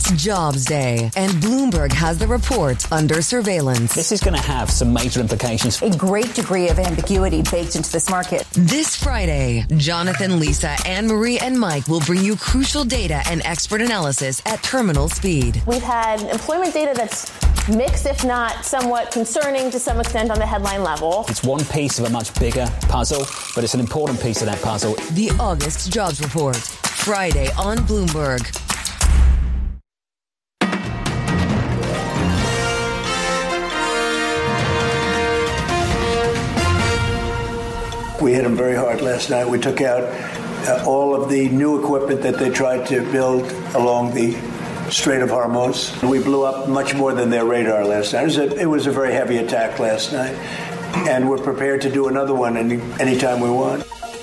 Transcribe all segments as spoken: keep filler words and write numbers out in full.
It's Jobs Day, and Bloomberg has the report under surveillance. This is going to have some major implications. A great degree of ambiguity baked into this market. This Friday, Jonathan, Lisa, Anne-Marie, and Mike will bring you crucial data and expert analysis at terminal speed. We've had employment data that's mixed, if not somewhat concerning to some extent on the headline level. It's one piece of a much bigger puzzle, but it's an important piece of that puzzle. The August Jobs Report, Friday on Bloomberg. We hit them very hard last night. We took out uh, all of the new equipment that they tried to build along the Strait of Hormuz. We blew up much more than their radar last night. It was a, it was a very heavy attack last night, and we're prepared to do another one any anytime we want.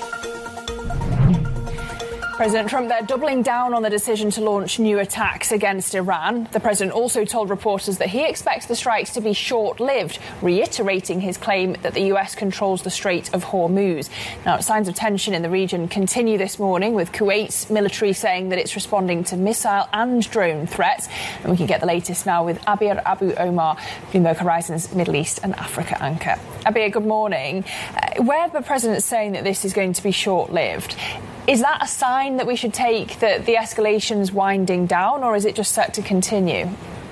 President Trump there doubling down on the decision to launch new attacks against Iran. The president also told reporters that he expects the strikes to be short-lived, reiterating his claim that the U S controls the Strait of Hormuz. Now, signs of tension in the region continue this morning, with Kuwait's military saying that it's responding to missile and drone threats. And we can get the latest now with Abir Abu Omar, Bloomberg Horizon's Middle East and Africa anchor. Abir, good morning. Uh, where the president's saying that this is going to be short-lived, is that a sign that we should take that the escalation's winding down, or is it just set to continue?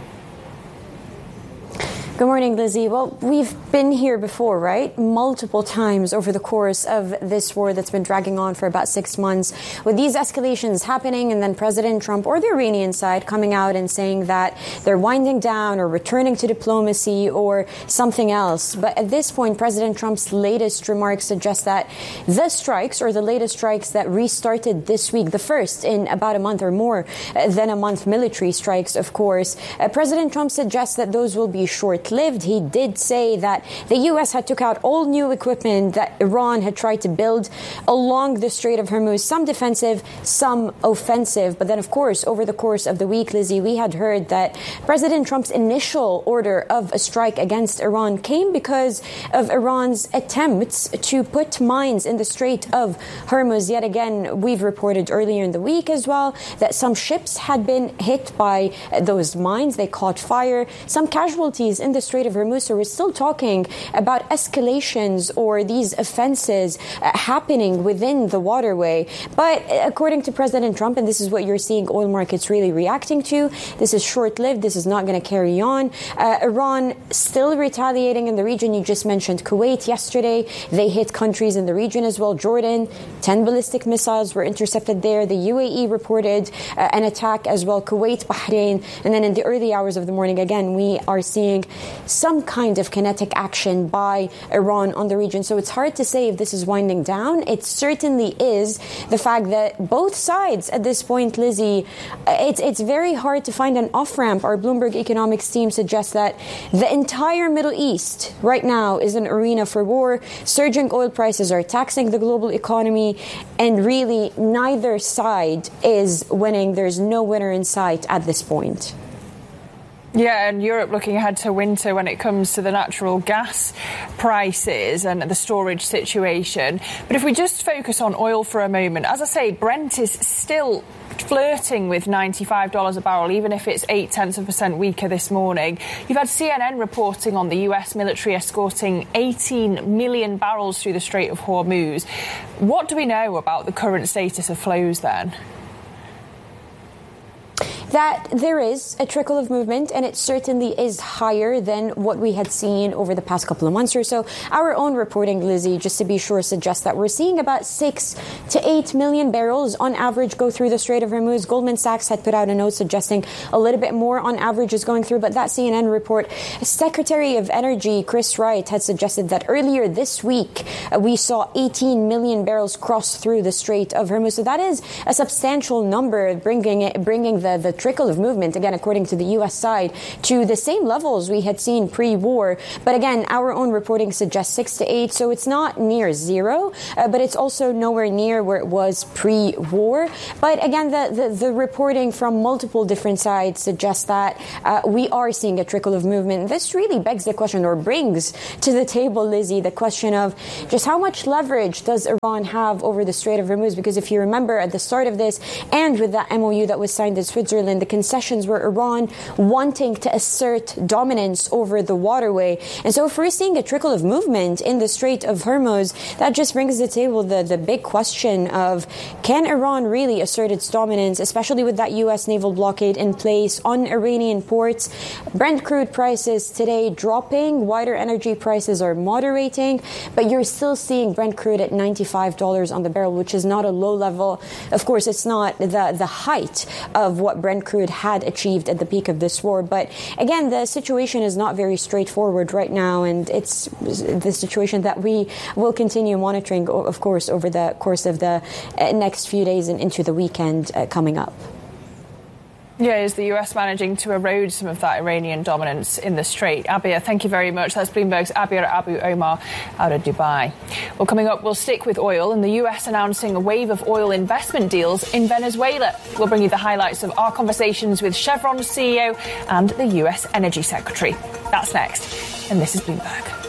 Good morning, Lizzie. Well, we've been here before, right? Multiple times over the course of this war that's been dragging on for about six months, with these escalations happening and then President Trump or the Iranian side coming out and saying that they're winding down or returning to diplomacy or something else. But at this point, President Trump's latest remarks suggest that the strikes, or the latest strikes that restarted this week, the first in about a month or more than a month, military strikes, of course, uh, President Trump suggests that those will be short lived. He did say that the U S had took out all new equipment that Iran had tried to build along the Strait of Hormuz, some defensive, some offensive. But then, of course, over the course of the week, Lizzie, we had heard that President Trump's initial order of a strike against Iran came because of Iran's attempts to put mines in the Strait of Hormuz. Yet again, we've reported earlier in the week as well that some ships had been hit by those mines. They caught fire. Some casualties in the Strait of Hormuz. So we're still talking about escalations or these offenses uh, happening within the waterway. But according to President Trump, and this is what you're seeing oil markets really reacting to, this is short-lived. This is not going to carry on. Uh, Iran still retaliating in the region. You just mentioned Kuwait yesterday. They hit countries in the region as well. Jordan, ten ballistic missiles were intercepted there. The U A E reported uh, an attack as well. Kuwait, Bahrain. And then in the early hours of the morning, again, we are seeing some kind of kinetic action by Iran on the region. So it's hard to say if this is winding down. It certainly is. The fact that both sides at this point, Lizzie, it's, it's very hard to find an off-ramp. Our Bloomberg economics team suggests that the entire Middle East right now is an arena for war. Surging oil prices are taxing the global economy, and really neither side is winning. There's no winner in sight at this point. Yeah, and Europe looking ahead to winter when it comes to the natural gas prices and the storage situation. But if we just focus on oil for a moment, as I say, Brent is still flirting with ninety-five dollars a barrel, even if it's eight tenths of a percent weaker this morning. You've had C N N reporting on the U S military escorting eighteen million barrels through the Strait of Hormuz. What do we know about the current status of flows then? That there is a trickle of movement, and it certainly is higher than what we had seen over the past couple of months or so. Our own reporting, Lizzie, just to be sure, suggests that we're seeing about six to eight million barrels on average go through the Strait of Hormuz. Goldman Sachs had put out a note suggesting a little bit more on average is going through, but that C N N report, Secretary of Energy Chris Wright had suggested that earlier this week uh, we saw eighteen million barrels cross through the Strait of Hormuz. So that is a substantial number, bringing it, bringing the, the trickle of movement, again, according to the U S side, to the same levels we had seen pre-war. But again, our own reporting suggests six to eight, so it's not near zero, uh, but it's also nowhere near where it was pre-war. But again, the, the, the reporting from multiple different sides suggests that uh, we are seeing a trickle of movement. This really begs the question, or brings to the table, Lizzie, the question of just how much leverage does Iran have over the Strait of Hormuz? Because if you remember at the start of this, and with that M O U that was signed in Switzerland and the concessions were Iran wanting to assert dominance over the waterway. And so if we're seeing a trickle of movement in the Strait of Hormuz, that just brings to the table the, the big question of, can Iran really assert its dominance, especially with that U S naval blockade in place on Iranian ports? Brent crude prices today dropping, wider energy prices are moderating, but you're still seeing Brent crude at ninety-five dollars on the barrel, which is not a low level. Of course, it's not the, the height of what Brent crude had achieved at the peak of this war. But again, the situation is not very straightforward right now, and it's the situation that we will continue monitoring, of course, over the course of the next few days and into the weekend uh, coming up. Yeah, is the U S managing to erode some of that Iranian dominance in the Strait? Abir, thank you very much. That's Bloomberg's Abir Abu Omar out of Dubai. Well, coming up, we'll stick with oil and the U S announcing a wave of oil investment deals in Venezuela. We'll bring you the highlights of our conversations with Chevron's C E O and the U S Energy Secretary. That's next, and this is Bloomberg.